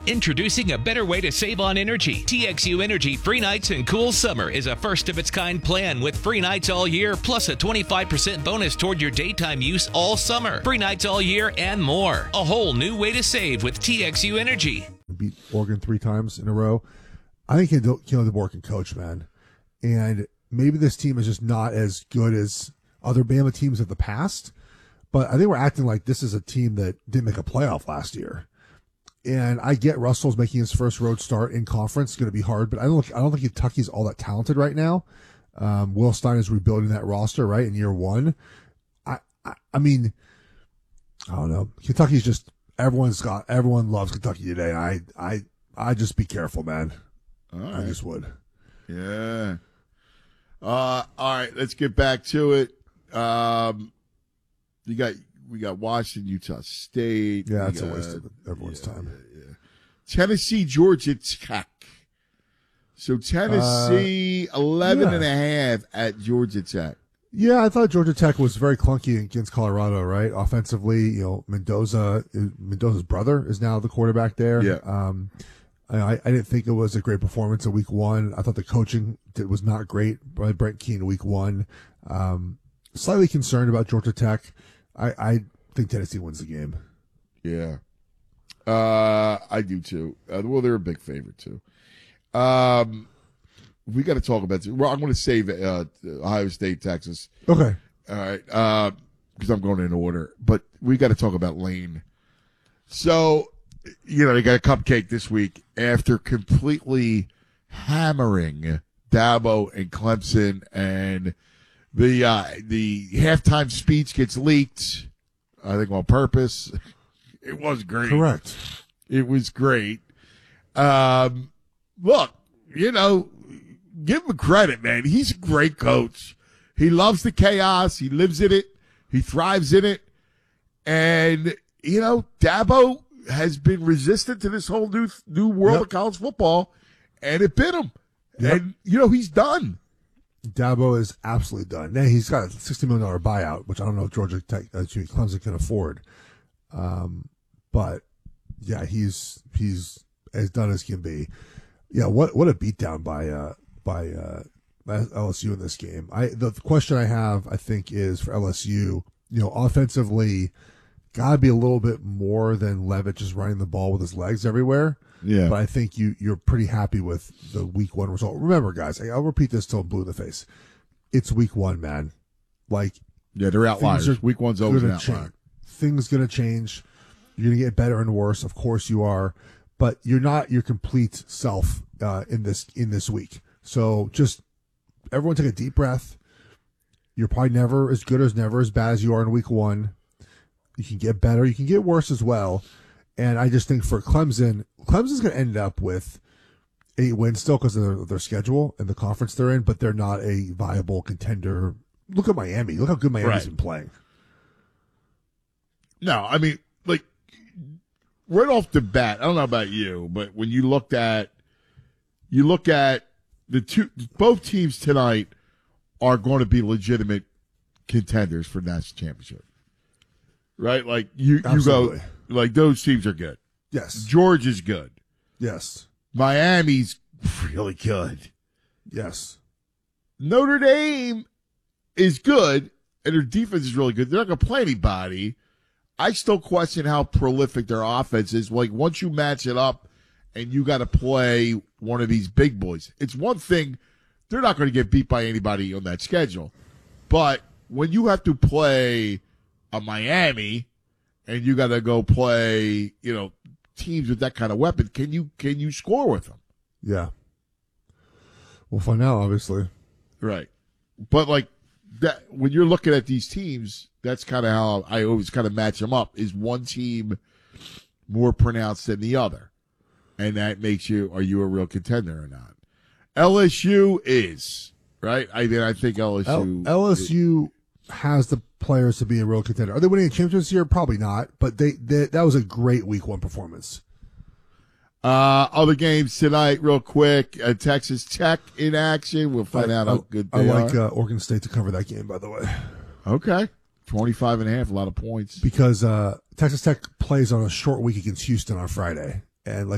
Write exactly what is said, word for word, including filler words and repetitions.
Introducing a better way to save on energy. T X U Energy Free Nights and Cool Summer is a first-of-its-kind plan with free nights all year, plus a twenty-five percent bonus toward your daytime use all summer. Free nights all year and more. A whole new way to save with T X U Energy. Beat Oregon three times in a row. I think Kalen DeBoer can coach, man. And maybe this team is just not as good as other Bama teams of the past, but I think we're acting like this is a team that didn't make a playoff last year. And I get Russell's making his first road start in conference. It's going to be hard, but I don't. I don't think Kentucky's all that talented right now. Um, Will Stein is rebuilding that roster right in year one. I, I, I mean, I don't know. Kentucky's just everyone's got. Everyone loves Kentucky today. I, I, I just be careful, man. All right. I just would. Yeah. Uh, all right. Let's get back to it. Um, you got. We got Washington, Utah State. Yeah, we that's got, a waste of everyone's yeah, time. Yeah, yeah. Tennessee, Georgia Tech. So Tennessee, uh, eleven yeah. and a half at Georgia Tech. Yeah, I thought Georgia Tech was very clunky against Colorado, right? Offensively, you know, Mendoza, Mendoza's brother is now the quarterback there. Yeah. Um, I, I didn't think it was a great performance in week one. I thought the coaching did, was not great by Brent Keane week one. Um, slightly concerned about Georgia Tech. I, I think Tennessee wins the game. Yeah. Uh, I do too. Uh, well, they're a big favorite too. Um, we got to talk about this. Well, I'm going to save uh, Ohio State, Texas. Okay. All right. Uh, because I'm going in order. But we got to talk about Lane. So, you know, they got a cupcake this week after completely hammering Dabo and Clemson, and The uh, the halftime speech gets leaked, I think on purpose. It was great. Correct. It was great. Um, look, you know, give him credit, man. He's a great coach. He loves the chaos. He lives in it. He thrives in it. And, you know, Dabo has been resistant to this whole new new world yep. of college football, and it bit him. Yep. And, you know, he's done. Dabo is absolutely done. Now he's got a sixty million dollars buyout, which I don't know if Georgia Tech, uh, Clemson can afford. Um, but yeah, he's he's as done as can be. Yeah, what what a beatdown by uh by uh L S U in this game. I the question I have, I think, is for L S U. You know, offensively, gotta be a little bit more than Levitt just running the ball with his legs everywhere. Yeah. But I think you, you're pretty happy with the week one result. Remember, guys, I'll repeat this till I'm blue in the face. It's week one, man. Like, yeah, they're outliers. Week one's always an outlier. Change. Things going to change. You're going to get better and worse. Of course you are. But you're not your complete self uh, in this in this week. So just everyone take a deep breath. You're probably never as good as never as bad as you are in week one. You can get better. You can get worse as well. And I just think for Clemson, Clemson's going to end up with eight wins still because of their, their schedule and the conference they're in, but they're not a viable contender. Look at Miami. Look how good Miami's right. been playing. No, I mean, like, right off the bat, I don't know about you, but when you looked at, you look at the two, both teams tonight are going to be legitimate contenders for national championship. Right? Like, you, you go, like, those teams are good. Yes. Georgia's good. Yes. Miami's really good. Yes. Notre Dame is good, and their defense is really good. They're not going to play anybody. I still question how prolific their offense is. Like, once you match it up and you got to play one of these big boys, it's one thing. They're not going to get beat by anybody on that schedule. But when you have to play a Miami and you got to go play, you know, teams with that kind of weapon, can you can you score with them? Yeah. We'll find out, obviously. Right. But, like, that when you're looking at these teams, that's kind of how I always kind of match them up. Is one team more pronounced than the other? And that makes you, are you a real contender or not? L S U is, right? I mean, I think L S U. L- LSU is, has the players to be a real contender. Are they winning a championship this year? Probably not. But they, they that was a great week one performance. Uh, other games tonight, real quick. Uh, Texas Tech in action. We'll find I, out how I, good they I like are. uh, Oregon State to cover that game, by the way. Okay. twenty-five and a half, a lot of points. Because uh, Texas Tech plays on a short week against Houston on Friday. And like